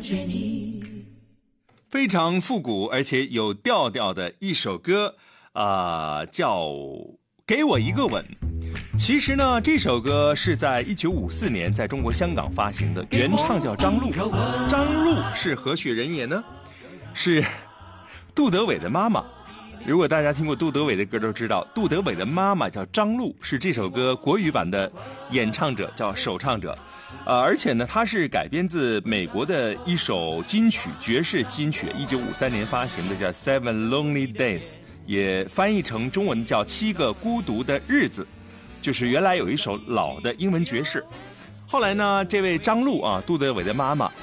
觉你。 非常复古而且有调调的一首歌，叫《给我一个吻》。其实呢，这首歌是在1954年在中国香港发行的，原唱叫张璐。张璐是何许人也呢？是杜德伟的妈妈。如果大家听过杜德伟的歌都知道，杜德伟的妈妈叫张璐，是这首歌国语版的演唱者，叫首唱者。而且呢，它是改编自美国的一首金曲，爵士金曲，1953年发行的，叫《Seven Lonely Days》，也翻译成中文叫《7个孤独的日子》，就是原来有一首老的英文爵士。后来呢，这位张璐杜德伟的妈妈，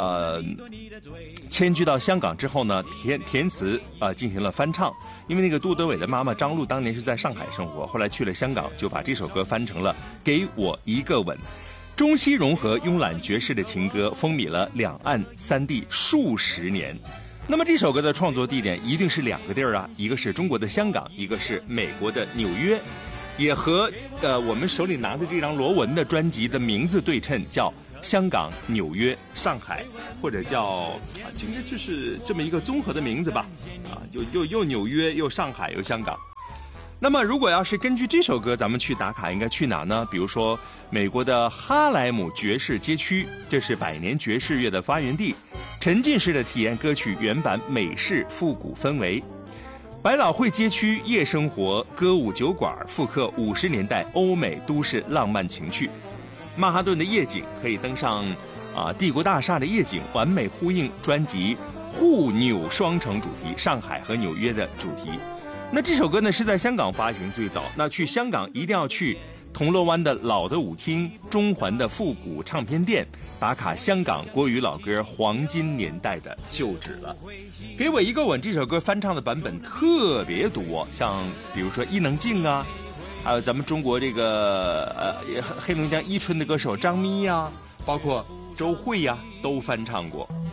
迁居到香港之后呢，填词进行了翻唱。因为那个杜德伟的妈妈张璐当年是在上海生活，后来去了香港，就把这首歌翻成了《给我一个吻》。中西融合，慵懒爵士的情歌，风靡了两岸三地数十年。那么这首歌的创作地点一定是两个地儿啊，一个是中国的香港，一个是美国的纽约，也和我们手里拿的这张罗文的专辑的名字对称，叫香港、纽约、上海，或者叫应该就是这么一个综合的名字吧。又纽约，又上海，又香港。那么如果要是根据这首歌咱们去打卡，应该去哪呢？比如说美国的哈莱姆爵士街区，这是百年爵士乐的发源地，沉浸式的体验歌曲原版美式复古氛围。百老汇街区夜生活，歌舞酒馆复刻50年代欧美都市浪漫情趣。曼哈顿的夜景可以登上帝国大厦的夜景，完美呼应专辑沪纽双城主题，上海和纽约的主题。那这首歌呢是在香港发行最早，那去香港一定要去铜锣湾的老的舞厅、中环的复古唱片店，打卡香港国语老歌黄金年代的旧址了。给我一个吻这首歌翻唱的版本特别多，像比如说伊能静啊，还有咱们中国这个黑龙江伊春的歌手张咪啊，包括周蕙啊，都翻唱过。